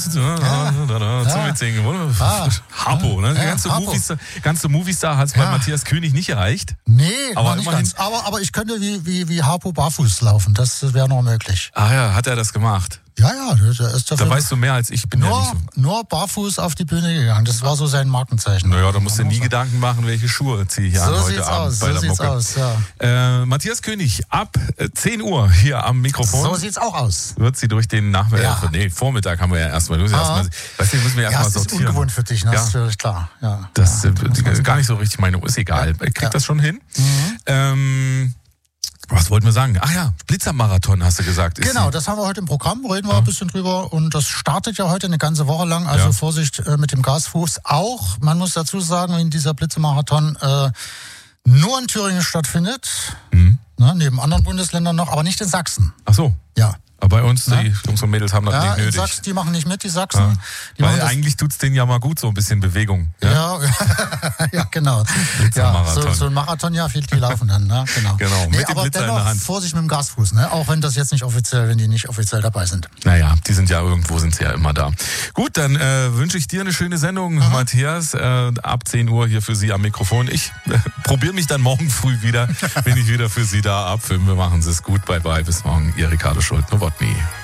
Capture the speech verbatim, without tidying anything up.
ist ja. da, zum Mitsingen. Ah. Harpo, ne? Die ja, ganze Harpo. Moviestar, ganze Moviestar hat es bei Ja. Matthias König nicht erreicht. Nee, aber aber nicht immerhin. ganz. Aber, aber ich könnte wie, wie, wie Harpo barfuß laufen. Das wäre noch möglich. Ah ja, hat er das gemacht? Ja, ja. Der ist Da dafür weißt du mehr als ich. Bin ja nur, nicht so. nur barfuß auf die Bühne gegangen. Das war so sein Markenzeichen. Naja, da musst du nie Gedanken machen, welche Schuhe ziehe ich an So heute sieht's Abend aus, bei so der sieht's Mucke. aus, ja. Äh, Matthias König, ab äh, zehn Uhr hier am Mikrofon. So sieht's auch aus. Wird sie durch den Nachmittag, Ja. nee, Vormittag haben wir ja erstmal, du musst ja Ah. erstmal, weißt du, müssen wir Ja, erstmal es ist sortieren. ungewohnt für dich, ne? Ja. Das ist völlig klar. Ja. Das ja, ist gar nicht so richtig meine, ist egal. Ich krieg Ja. das schon hin. Mhm. Ähm, was wollten wir sagen? Ach ja, Blitzermarathon hast du gesagt. Ist Genau, die- das haben wir heute im Programm, reden wir ein bisschen drüber. Und das startet ja heute eine ganze Woche lang. Also Ja. Vorsicht äh, mit dem Gasfuß. Auch, man muss dazu sagen, in dieser Blitzemarathon äh, nur in Thüringen stattfindet. Mhm. Ne, neben anderen Bundesländern noch, aber nicht in Sachsen. Ach so. Ja. Aber bei uns, Ja. die Jungs und Mädels haben das Ja, nicht in nötig. Sachsen, die machen nicht mit, die Sachsen. Ja. Die Weil machen das, eigentlich tut's denen ja mal gut, so ein bisschen Bewegung. Ja? ja, ja, genau. Ja, Blitzermarathon. so, so ein Marathon, ja, viel, die laufen dann, ne? Genau. Genau, mit dem aber Blitzer in dennoch der Hand. Vorsicht mit dem Gasfuß, ne? Auch wenn das jetzt nicht offiziell, wenn die nicht offiziell dabei sind. Naja, die sind ja irgendwo, sind sie ja immer da. Gut, dann äh, wünsche ich dir eine schöne Sendung, Mhm. Matthias. Äh, ab zehn Uhr hier für Sie am Mikrofon. Ich äh, probiere mich dann morgen früh wieder, bin ich wieder für Sie da ab. Wir machen Sie es gut. Bye bye, bis morgen. Ihr Ricardo Schult-Nowotny.